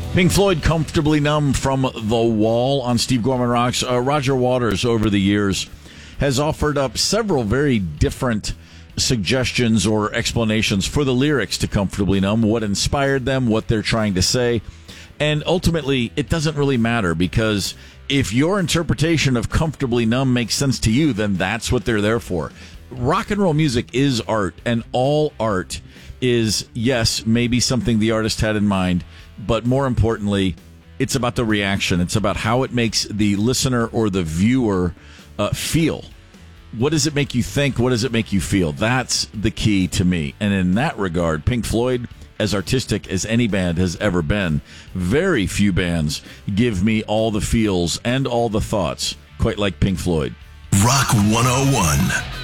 Pink Floyd, Comfortably Numb from The Wall on Steve Gorman Rocks. Roger Waters, over the years, has offered up several very different suggestions or explanations for the lyrics to Comfortably Numb, what inspired them, what they're trying to say. And ultimately, it doesn't really matter, because if your interpretation of Comfortably Numb makes sense to you, then that's what they're there for. Rock and roll music is art, and all art is, yes, maybe something the artist had in mind, but more importantly, it's about the reaction. It's about how it makes the listener or the viewer feel. What does it make you think? What does it make you feel? That's the key to me. And in that regard, Pink Floyd, as artistic as any band has ever been, very few bands give me all the feels and all the thoughts quite like Pink Floyd. Rock 101.